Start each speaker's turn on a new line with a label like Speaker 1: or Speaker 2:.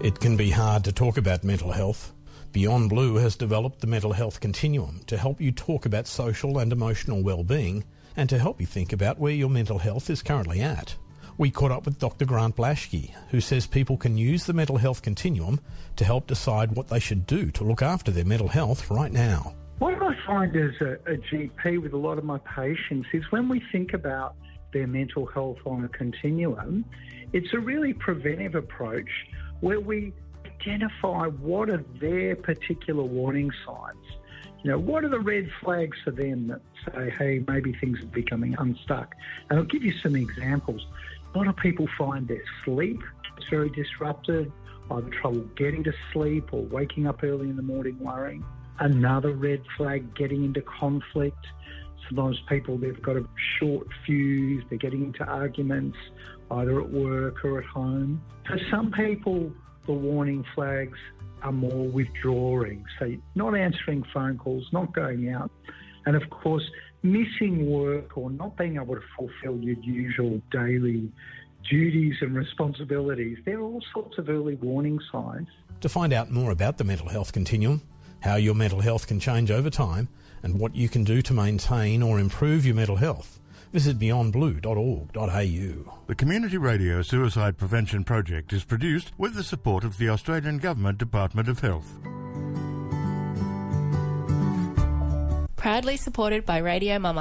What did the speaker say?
Speaker 1: It can be hard to talk about mental health. Beyond Blue has developed the Mental Health Continuum to help you talk about social and emotional well-being and to help you think about where your mental health is currently at. We caught up with Dr. Grant Blaschke, who says people can use the Mental Health Continuum to help decide what they should do to look after their mental health right now.
Speaker 2: What I find as a GP with a lot of my patients is when we think about their mental health on a continuum, it's a really preventive approach where we identify what are their particular warning signs. You know, what are the red flags for them that say, hey, maybe things are becoming unstuck? And I'll give you some examples. A lot of people find their sleep is very disrupted, either trouble getting to sleep or waking up early in the morning worrying. Another red flag, getting into conflict. Sometimes people, they've got a short fuse, they're getting into arguments, either at work or at home. For some people, the warning flags are more withdrawing, so not answering phone calls, not going out, and of course, missing work or not being able to fulfil your usual daily duties and responsibilities. There are all sorts of early warning signs.
Speaker 1: To find out more about the Mental Health Continuum, how your mental health can change over time, and what you can do to maintain or improve your mental health, visit beyondblue.org.au.
Speaker 3: The Community Radio Suicide Prevention Project is produced with the support of the Australian Government Department of Health.
Speaker 4: Proudly supported by Radio Mama.